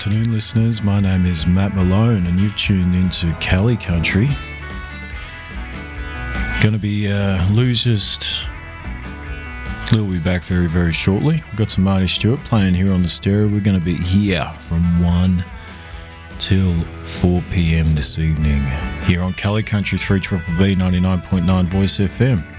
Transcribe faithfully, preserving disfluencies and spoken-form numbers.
afternoon, listeners. My name is Matt Malone, and you've tuned into Cali Country. Going to be uh, Losest. We'll be back very, very shortly. We've got some Marty Stewart playing here on the stereo. We're going to be here from one till four p.m. this evening here on Cali Country three B B B ninety-nine point nine Voice F M.